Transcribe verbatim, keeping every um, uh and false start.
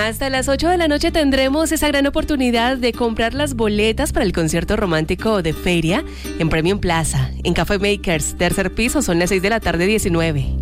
Hasta las ocho de la noche tendremos esa gran oportunidad de comprar las boletas para el concierto romántico de Feria en Premium Plaza, en Café Makers, tercer piso, son las seis de la tarde diecinueve.